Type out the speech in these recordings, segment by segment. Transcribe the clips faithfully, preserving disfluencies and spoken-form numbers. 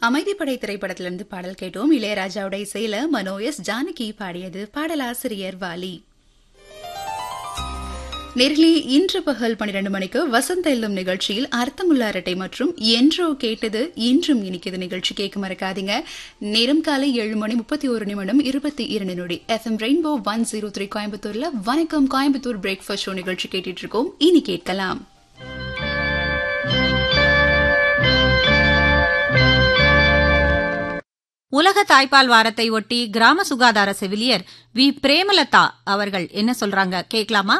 அமைதிப்படை திரைப்படத்திலிருந்து பாடல் கேட்டோம். இளையராஜாவோட இசையில மனோ எஸ் ஜானகி பாடியது. பாடலாசிரியர் வாலி. நேர்களே, இன்று பகல் பன்னிரண்டு மணிக்கு வசந்த இல்லம் நிகழ்ச்சியில் அர்த்தமுள்ள அரட்டை மற்றும் என்றோ கேட்டது இன்றும் இனிக்குது நிகழ்ச்சி கேட்க மறக்காதீங்க. நேரம் காலை ஏழு மணி முப்பத்தி ஒரு நிமிடம் இருபத்தி இரண்டு நொடி. F M rainbow one zero three கோயம்புத்தூர்ல வணக்கம் கோயம்புத்தூர் பிரேக்ஃபாஸ்ட் ஷோ நிகழ்ச்சி கேட்டுட்டு இருக்கோம். இனி கேட்கலாம். உலக தாய்ப்பால் வாரத்தை ஒட்டி கிராம சுகாதார செவிலியர் வி பிரேமலதா அவர்கள் என்ன சொல்றாங்க கேட்கலாமா?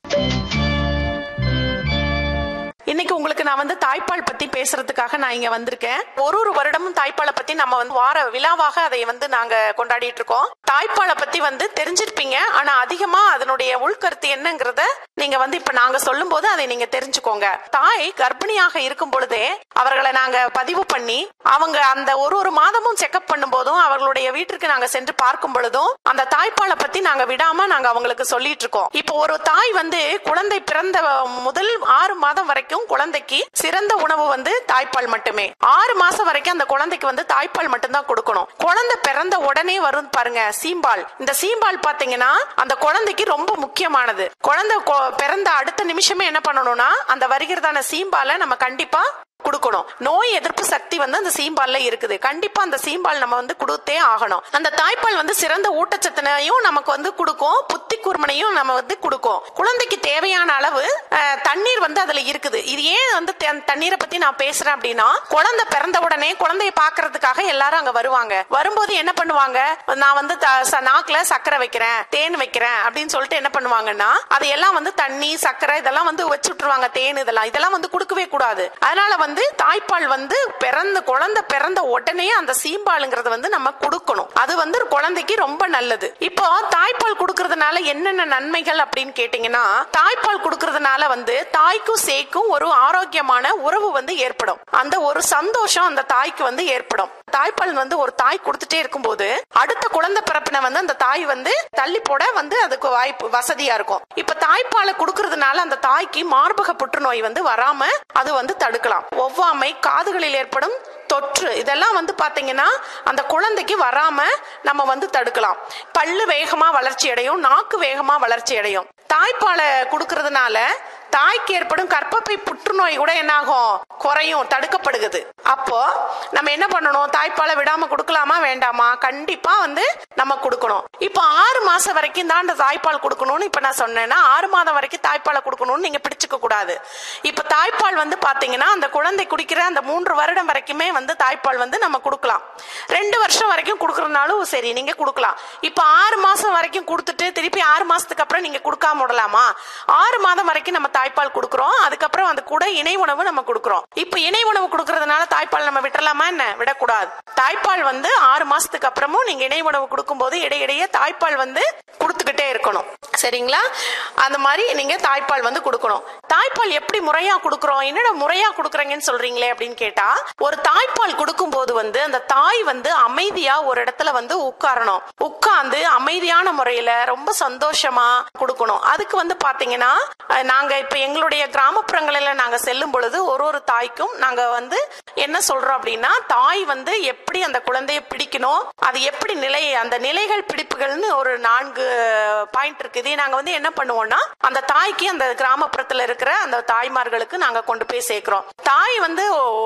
இன்னைக்கு உங்களுக்கு நான் வந்து தாய்ப்பால் பத்தி பேசுறதுக்காக நான் இங்க வந்திருக்கேன். ஒரு ஒரு வருடமும் தாய்ப்பாலை பத்தி நம்ம வந்து வார விழாவாக அதை வந்து நாங்க கொண்டாடிட்டு இருக்கோம். தாய்ப்பாலை பத்தி வந்து தெரிஞ்சிருப்பீங்க, ஆனா அதிகமா அதனுடைய உள்கருத்து என்னங்கறத நீங்க வந்து இப்ப நாங்க சொல்லும் போது அதை நீங்க தெரிஞ்சுக்கோங்க. தாய் கர்ப்பிணியாக இருக்கும் பொழுதே அவர்களை நாங்க பதிவு பண்ணி அவங்க அந்த ஒரு ஒரு மாதமும் செக்அப் பண்ணும் போதும் அவர்களுடைய வீட்டிற்கு நாங்க சென்று பார்க்கும் பொழுதும் அந்த தாய்ப்பாலை பத்தி நாங்க விடாம நாங்க அவங்களுக்கு சொல்லிட்டு இருக்கோம். இப்போ ஒரு தாய் வந்து குழந்தை பிறந்த முதல் ஆறு மாதம் வரைக்கும் குழந்தைக்கு சிறந்த உணவு வந்து தாய்ப்பால் மட்டுமே. ஆறு மாசம் வரைக்கும் அந்த குழந்தைக்கு வந்து தாய்ப்பால் மட்டும்தான் கொடுக்கணும். குழந்தை பிறந்த உடனே வரும் பாருங்க சீம்பால். இந்த சீம்பால் பாத்தீங்கன்னா அந்த குழந்தைக்கு ரொம்ப முக்கியமானது. குழந்தை பிறந்த அடுத்த நிமிஷமே என்ன பண்ணணும்னா அந்த வருகிறதான சீம்பாலை நம்ம கண்டிப்பா கொடுக்கணும். நோய் எதிர்ப்பு சக்தி வந்து அந்த சீம்பால்ல இருக்குது. கண்டிப்பா அந்த சீம்பால் நம்ம வந்து கொடுத்தே ஆகணும். அந்த தாய்ப்பால் வந்து சிறந்த ஊட்டச்சத்தினையும் நமக்கு வந்து கொடுக்கும், புத்தி கூர்மனையும் நம்ம வந்து கொடுக்கும். குழந்தைக்கு தேவையான அளவு தண்ணீர் வந்து அதுல இருக்குது. இது ஏன் வந்து தண்ணீரை பத்தி நான் பேசுறேன் அப்படின்னா, குழந்தை பிறந்த உடனே குழந்தைய பாக்குறதுக்காக எல்லாரும் அங்க வருவாங்க. வரும்போது என்ன பண்ணுவாங்க, நான் வந்து நாக்குல சர்க்கரை வைக்கிறேன், தேன் வைக்கிறேன் அப்படின்னு சொல்லிட்டு என்ன பண்ணுவாங்கன்னா அதையெல்லாம் வந்து தண்ணி சர்க்கரை இதெல்லாம் வந்து வச்சு விட்டுருவாங்க. தேன் இதெல்லாம் இதெல்லாம் வந்து கொடுக்கவே கூடாது. அதனால வந்து தாய்ப்பால் வந்து பிறந்த குழந்தை பிறந்த உடனே அந்த சீம்பாலுங்கிறது வந்து நம்ம கொடுக்கணும். அது வந்து குழந்தைக்கு ரொம்ப நல்லது. இப்போ தாய்ப்பால் கொடுக்கறதுனால என்னென்ன நன்மைகள் அப்படின்னு கேட்டீங்கன்னா, தாய்ப்பால் கொடுக்கறதுனால வந்து தாய்க்கும் சேய்க்கும் ஒரு ஆரோக்கியமான உறவு வந்து ஏற்படும். அந்த ஒரு சந்தோஷம் அந்த தாய்க்கு வந்து ஏற்படும். தாய்ப்பால் வந்து ஒரு தாய் கொடுத்துட்டே இருக்கும் போது அடுத்த குழந்தை பிறப்பின வந்து அந்த தாய் வந்து தள்ளி போட வந்து அதுக்கு வாய்ப்பு வசதியா இருக்கும். இப்ப தாய்ப்பாலை கொடுக்கறதுனால அந்த தாய்க்கு மார்பக புற்றுநோய் வந்து வராம அது வந்து தடுக்கலாம். ஒவ்வாமை, காதுகளில் ஏற்படும் தொற்று இதெல்லாம் வந்து பாத்தீங்கன்னா அந்த குழந்தைக்கு வராம நம்ம வந்து தடுக்கலாம். பல்லு வேகமா வளர்ச்சி அடையும், நாக்கு வேகமா வளர்ச்சி அடையும். தாய்ப்பாலை கொடுக்கறதுனால தாய்க்கு ஏற்படும் கர்ப்பப்பை புற்றுநோய் கூட என்ன ஆகும், குறையும், தடுக்கப்படுகிறது. அப்போ நம்ம என்ன பண்ணணும், தாய்ப்பாலை விடாம கொடுக்கலாமா வேண்டாமா? கண்டிப்பா வந்து நம்ம கொடுக்கணும். இப்ப ஆறு மாசம் வரைக்கும் தான் அந்த தாய்ப்பால் கொடுக்கணும்னு இப்ப நான் சொன்னேன்னா ஆறு மாதம் வரைக்கும் தாய்ப்பாலை கொடுக்கணும்னு நீங்க பிடிச்சுக்க கூடாது. இப்ப தாய்ப்பால் வந்து பாத்தீங்கன்னா அந்த குழந்தை குடிக்கிற அந்த மூன்று வருடம் வரைக்குமே வந்து தாய்ப்பால் வந்து நம்ம கொடுக்கலாம். ரெண்டு வருஷம் வரைக்கும் கொடுக்கறதுனாலும் சரி நீங்க கொடுக்கலாம். இப்ப ஆறு மாசம் வரைக்கும் கொடுத்துட்டு திருப்பி ஆறு மாசத்துக்கு அப்புறம் நீங்க கொடுக்காம விடலாமா? ஆறு மாதம் வரைக்கும் நம்ம தாய்ப்பால் கொடுக்கிறோம். அதுக்கப்புறம் அது கூட இணை உணவு நம்ம கொடுக்கிறோம். இப்ப இணை உணவு கொடுக்கறதுனால தாய்ப்பால் நம்ம விட்டுறலாமா? என்ன விடக்கூடாது. தாய்ப்பால் வந்து ஆறு மாசத்துக்கு அப்புறமும் நீங்க இணை உணவு கொடுக்கும் போது இடையிடையே தாய்ப்பால் வந்து கொடுத்துக்கிட்டே இருக்கணும். சரிங்களா? அந்த மாதிரி நீங்க தாய்ப்பால் வந்து கொடுக்கணும். தாய்ப்பால் எப்படி முறையா கொடுக்கறோம், என்னடா முறையா கொடுக்கறீங்கன்னு சொல்றீங்களே அப்படின்னு கேட்டா, ஒரு தாய்ப்பால் கொடுக்கும் போது வந்து அந்த தாய் வந்து அமைதியா ஒரு இடத்துல வந்து உட்காரணும். உட்கார்ந்து அமைதியான முறையில ரொம்ப சந்தோஷமா கொடுக்கணும். அதுக்கு வந்து பாத்தீங்கன்னா நாங்க இப்ப எங்களுடைய கிராமப்புறங்களில நாங்க செல்லும் பொழுது ஒரு ஒரு தாய்க்கும் நாங்க வந்து என்ன சொல்றோம் அப்படின்னா, தாய் வந்து எப்படி அந்த குழந்தைய பிடிக்கணும், அது எப்படி நிலை அந்த நிலைகள் பிடிப்புகள்னு ஒரு நான்கு பாயிண்ட் இருக்கு. இதை நாங்க வந்து என்ன பண்ணுவோம்னா அந்த தாய்க்கு அந்த கிராமப்புறத்துல இருக்கிற அந்த தாய்மார்களுக்கு நாங்க கொண்டு போய் சேர்க்கிறோம். தாய் வந்து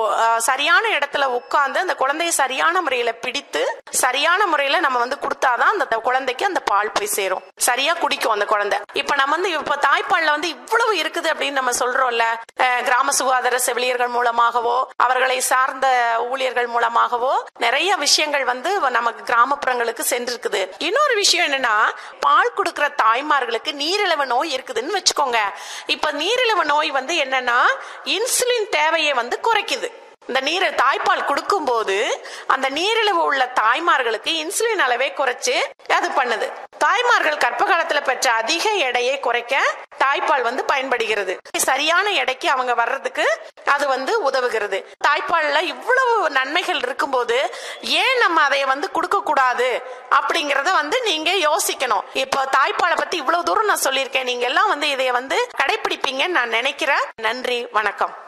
சரியான இடத்துல உட்கார்ந்து அந்த குழந்தைய சரியான முறையில பிடித்து சரியான முறையில நம்ம வந்து கொடுத்தாதான் அந்த குழந்தைக்கு அந்த பால் போய் சேரும், சரியா குடிக்கும் அந்த குழந்தை. இப்ப நம்ம வந்து இப்ப தாய்ப்பால்ல வந்து இவ்வளவு இருக்குது அப்படின்னு நம்ம சொல்றோம்ல, கிராம சுகாதார செவிலியர்கள் மூலமாகவோ அவர்களை சார்ந்த ஊழியர்கள் மூலமாகவோ நிறைய விஷயங்கள் வந்து நமக்கு கிராமப்புறங்களுக்கு சென்றிருக்குது. இன்னொரு விஷயம் என்னன்னா, பால் கொடுக்கிற தாய்மார்களுக்கு நீரிழிவு நோய் இருக்குதுன்னு வச்சுக்கோங்க. இப்ப நீரிழிவு நோய் வந்து என்னன்னா இன்சுலின் தேவையை வந்து குறைக்குது. இந்த நீர் தாய்ப்பால் கொடுக்கும் போது அந்த நீரிழிவு உள்ள தாய்மார்களுக்கு இன்சுலின் அளவை குறைச்சு அது பண்ணுது. தாய்மார்கள் கர்ப்ப காலத்துல பெற்ற அதிக எடையை குறைக்க தாய்ப்பால் வந்து பயன்படுகிறது. சரியான எடைக்கு அவங்க வர்றதுக்கு அது வந்து உதவுகிறது. தாய்ப்பால்ல இவ்வளவு நன்மைகள் இருக்கும்போது ஏன் நம்ம அதை வந்து கொடுக்க கூடாது அப்படிங்கறத வந்து நீங்க யோசிக்கணும். இப்போ தாய்ப்பாலை பத்தி இவ்வளவு தூரம் நான் சொல்லியிருக்கேன். நீங்க எல்லாம் வந்து இதை வந்து கடைபிடிப்பீங்கன்னு நான் நினைக்கிறேன். நன்றி, வணக்கம்.